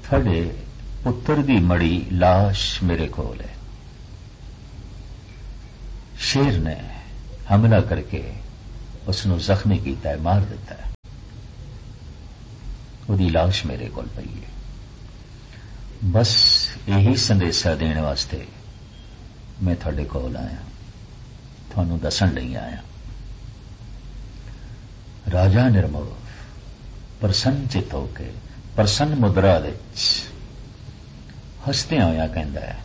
ਤੁਹਾਡੇ ਪੁੱਤਰ ਦੀ ਮੜੀ ਲਾਸ਼ ਮੇਰੇ ਕੋਲ ਹੈ। ਸ਼ੇਰ ਨੇ ਹਮਲਾ ਕਰਕੇ ਉਸ ਨੂੰ ਜ਼ਖਮੀ ਕੀਤਾ ਹੈ, ਮਾਰ ਦਿੱਤਾ ਹੈ। ਉਹਦੀ ਲਾਸ਼ ਮੇਰੇ ਕੋਲ ਪਈ ਹੈ। ਬਸ ਇਹੀ ਸੰਦੇਸ਼ਾ ਦੇਣ ਵਾਸਤੇ ਮੈਂ ਤੁਹਾਡੇ ਕੋਲ ਆਇਆ, ਤੁਹਾਨੂੰ ਦੱਸਣ ਲਈ ਆਇਆ। ਰਾਜਾ ਨਿਰਮਲ ਪ੍ਰਸੰਨ ਚਿਤ ਹੋ ਕੇ ਪ੍ਰਸੰਨ ਮੁਦਰਾ ਵਿੱਚ ਹੱਸਦਿਆਂ ਹੋਇਆ ਕਹਿੰਦਾ ਹੈ,